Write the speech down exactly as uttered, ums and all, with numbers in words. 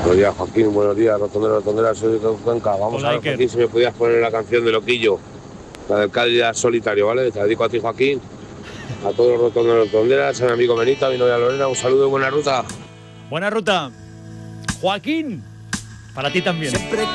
Buenos días, Joaquín. Buenos días, Rotondera, Rotondera. Soy de Cuenca. Vamos Hola, a ver, Iker. Joaquín, si me podías poner la canción de Loquillo, la del Cádiz solitario, ¿vale? Te la dedico a ti, Joaquín. A todos los rotonderos, rotonderas, a mi amigo Benito, a mi novia Lorena. Un saludo y buena ruta. Buena ruta. Joaquín, para ti también. Siempre